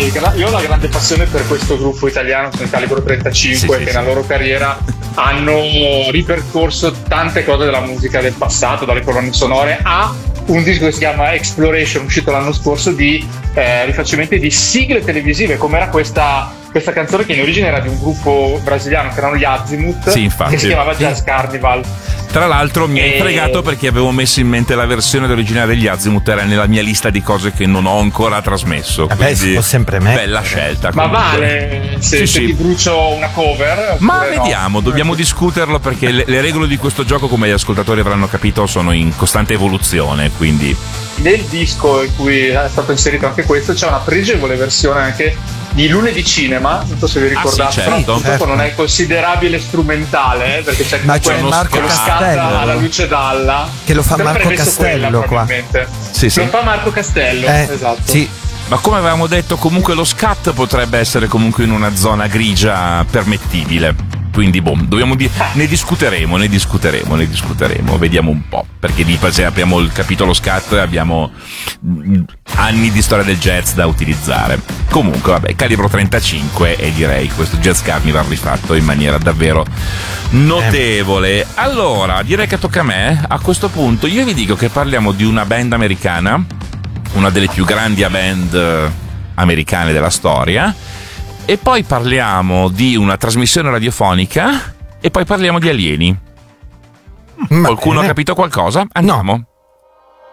io ho una grande passione per questo gruppo italiano, sono il Calibro 35, che nella loro carriera hanno ripercorso tante cose della musica del passato, dalle colonne sonore a un disco che si chiama Exploration, uscito l'anno scorso, di rifacimenti di sigle televisive, come era questa canzone che in origine era di un gruppo brasiliano che erano gli Azimuth, che si chiamava Jazz Carnival. Tra l'altro mi hai fregato, perché avevo messo in mente la versione originale degli Azimuth, era nella mia lista di cose che non ho ancora trasmesso. Si può sempre mettere. Bella scelta. Ma vale se ti brucio una cover? Ma vediamo, dobbiamo discuterlo, perché le regole di questo gioco, come gli ascoltatori avranno capito, sono in costante evoluzione, quindi nel disco in cui è stato inserito anche questo c'è una pregevole versione anche di Lunedì Cinema, non so se vi ricordate, però purtroppo non è considerabile strumentale, perché c'è Marco Castello alla luce d'alla, che lo fa Marco Castello qua. Lo fa Marco Castello, esatto. Sì. Ma come avevamo detto, comunque lo scat potrebbe essere comunque in una zona grigia permettibile. Quindi ne discuteremo, vediamo un po', perché di per sé abbiamo il capitolo scat, abbiamo anni di storia del jazz da utilizzare. Comunque vabbè, Calibro 35, e direi questo Jazz Carnival rifatto in maniera davvero notevole. Allora, direi che tocca a me. A questo punto io vi dico che parliamo di una band americana, una delle più grandi band americane della storia, e poi parliamo di una trasmissione radiofonica, e poi parliamo di alieni. Qualcuno ha capito qualcosa? Andiamo.